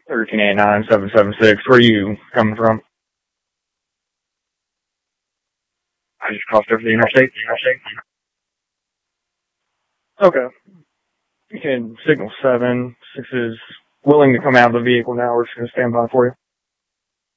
1389-776. Where are you coming from? I just crossed over the interstate. Okay. You can signal 7. 6 is willing to come out of the vehicle now. We're just going to stand by for you.